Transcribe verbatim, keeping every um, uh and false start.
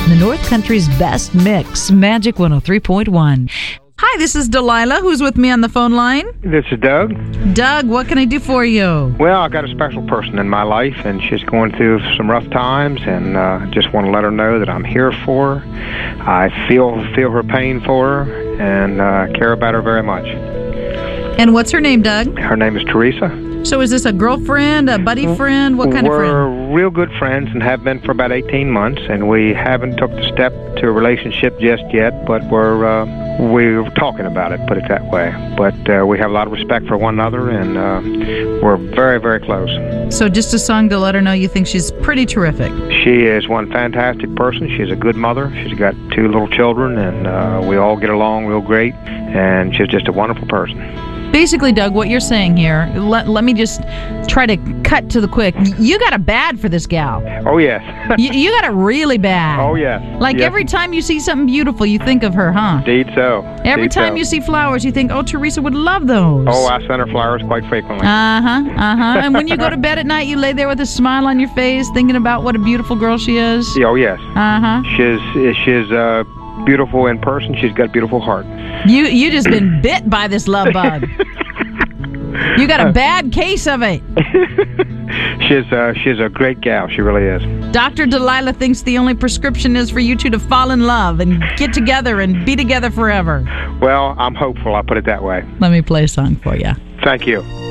the North Country's best mix, Magic one oh three point one. Hi, this is Delilah, who's with me on the phone line. This is Doug. Doug, what can I do for you? Well, I got a special person in my life, and she's going through some rough times, and uh, just want to let her know that I'm here for her. I feel feel her pain for her, and uh, care about her very much. And what's her name, Doug? Her name is Teresa. So is this a girlfriend, a buddy friend? What kind We're of friend? We're real good friends and have been for about eighteen months, and we haven't took the step to a relationship just yet, but we're uh, we're talking about it, put it that way. But uh, we have a lot of respect for one another, and uh, we're very, very close. So just a song to let her know you think she's pretty terrific. She is one fantastic person. She's a good mother. She's got two little children, and uh, we all get along real great, and she's just a wonderful person. Basically, Doug, what you're saying here, let, let me just try to cut to the quick. You got a bad for this gal. Oh, yes. you, you got it really bad. Oh, yes. Like yes. every time you see something beautiful, you think of her, huh? Indeed so. Every Indeed time so. you see flowers, you think, oh, Teresa would love those. Oh, I send her flowers quite frequently. Uh-huh, uh-huh. And when you go to bed at night, you lay there with a smile on your face, thinking about what a beautiful girl she is. Oh, yes. Uh-huh. She's, she's uh, beautiful in person. She's got a beautiful heart. You, you just been bit by this love bug. You got a bad case of it. she's uh, she's a great gal. She really is. Doctor Delilah thinks the only prescription is for you two to fall in love and get together and be together forever. Well, I'm hopeful. I'll put it that way. Let me play a song for you. Thank you.